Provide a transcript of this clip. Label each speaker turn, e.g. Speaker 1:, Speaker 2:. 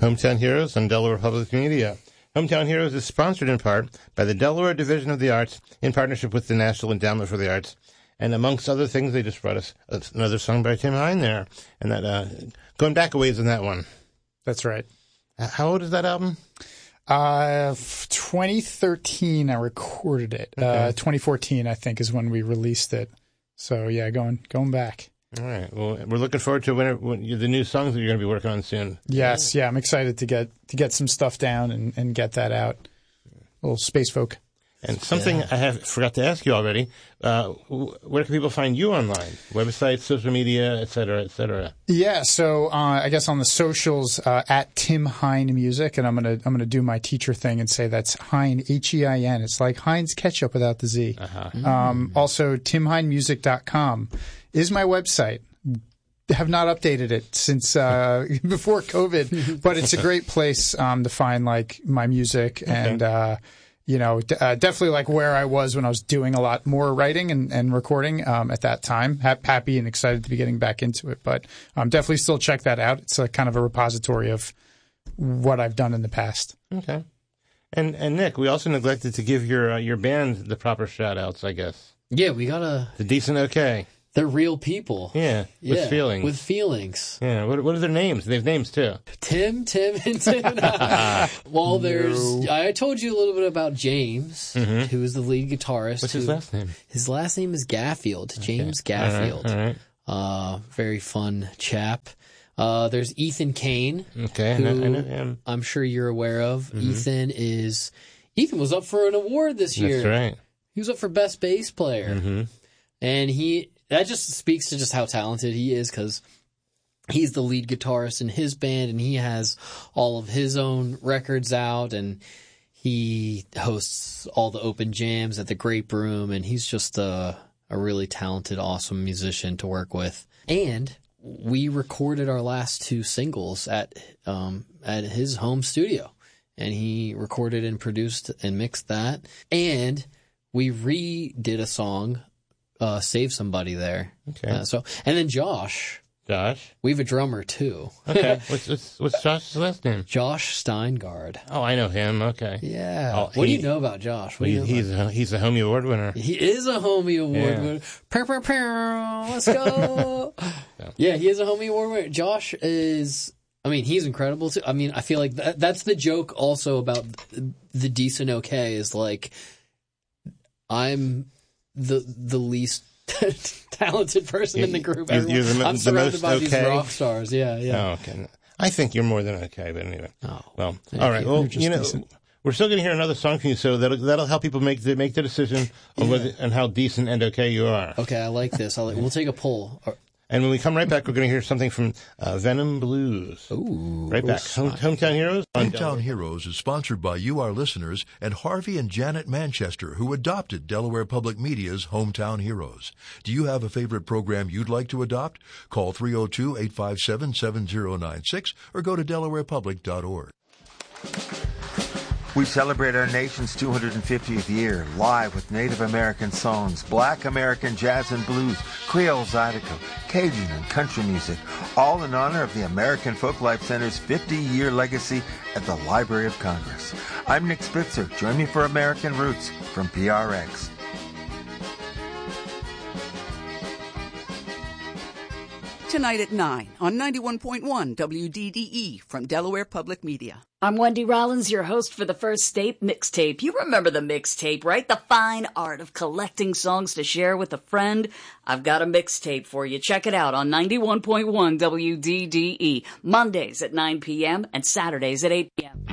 Speaker 1: Hometown Heroes on Delaware Public Media. Hometown Heroes is sponsored in part by the Delaware Division of the Arts in partnership with the National Endowment for the Arts. And amongst other things, they just brought us another song by Tim Hine there. And that going back a ways on that one.
Speaker 2: That's right.
Speaker 1: How old is that album?
Speaker 2: 2013, I recorded it. Okay. 2014, I think, is when we released it. So, yeah, going back.
Speaker 1: All right. Well, we're looking forward to when the new songs that you're going to be working on soon.
Speaker 2: Yes. Yeah. I'm excited to get some stuff down and get that out. A little space folk.
Speaker 1: And something I forgot to ask you already. Where can people find you online? Websites, social media, et cetera, et cetera.
Speaker 2: Yeah. So I guess on the socials at Tim Hine Music, and I'm gonna do my teacher thing and say that's Hine, H-E-I-N. It's like Heinz ketchup without the Z. Also, TimHineMusic.com is my website. Have not updated it since before COVID, but it's a great place to find like my music and definitely like where I was when I was doing a lot more writing and recording at that time. Happy and excited to be getting back into it, but definitely still check that out. It's a kind of a repository of what I've done in the past.
Speaker 1: Okay. And Nick, we also neglected to give your band the proper shout outs, I guess.
Speaker 3: Yeah, we gotta.
Speaker 1: The Decent OK.
Speaker 3: They're real people.
Speaker 1: Yeah, with feelings.
Speaker 3: With feelings.
Speaker 1: Yeah, what are their names? They have names, too.
Speaker 3: Tim, and Tim. Well, I told you a little bit about James, who is the lead guitarist.
Speaker 1: What's his last name?
Speaker 3: His last name is Gaffield, James Gaffield.
Speaker 1: All right.
Speaker 3: Very fun chap. There's Ethan Kane.
Speaker 1: Okay,
Speaker 3: who
Speaker 1: I know him.
Speaker 3: I'm sure you're aware of. Ethan was up for an award this year.
Speaker 1: That's right.
Speaker 3: He was up for Best Bass Player. And that just speaks to just how talented he is, because he's the lead guitarist in his band and he has all of his own records out and he hosts all the open jams at the Grape Room, and he's just a really talented, awesome musician to work with. And we recorded our last two singles at his home studio, and he recorded and produced and mixed that. And we redid a song, Save Somebody there.
Speaker 1: Okay.
Speaker 3: And then Josh. We have a drummer too.
Speaker 1: Okay. What's Josh's last name?
Speaker 3: Josh Steingard.
Speaker 1: Oh, I know him. Okay.
Speaker 3: Yeah. What do you know about Josh?
Speaker 1: He's a Homie Award winner.
Speaker 3: He is a Homie Award winner. Let's go. Yeah, he is a Homie Award winner. Josh is, he's incredible too. I feel like that's the joke also about the Decent OK is like, I'm the least talented person in the group. I'm surrounded by these rock stars. Yeah.
Speaker 1: Oh, okay. I think you're more than okay, but anyway.
Speaker 3: Oh,
Speaker 1: well, all right. Well, we're still going to hear another song from you, so that'll help people make the decision on whether and how decent and okay you are.
Speaker 3: Okay, I like this. We'll take a poll.
Speaker 1: And when we come right back, we're going to hear something from Venom Blues.
Speaker 3: Ooh.
Speaker 1: Right back. Hometown Heroes.
Speaker 4: Hometown Heroes is sponsored by you, our listeners, and Harvey and Janet Manchester, who adopted Delaware Public Media's Hometown Heroes. Do you have a favorite program you'd like to adopt? Call 302-857-7096 or go to delawarepublic.org.
Speaker 5: We celebrate our nation's 250th year live with Native American songs, Black American jazz and blues, Creole Zydeco, Cajun and country music, all in honor of the American Folklife Center's 50-year legacy at the Library of Congress. I'm Nick Spitzer. Join me for American Roots from PRX.
Speaker 6: Tonight at 9 on 91.1 WDDE from Delaware Public Media.
Speaker 7: I'm Wendy Rollins, your host for the First State Mixtape. You remember the mixtape, right? The fine art of collecting songs to share with a friend. I've got a mixtape for you. Check it out on 91.1 WDDE, Mondays at 9 p.m. and Saturdays at 8 p.m.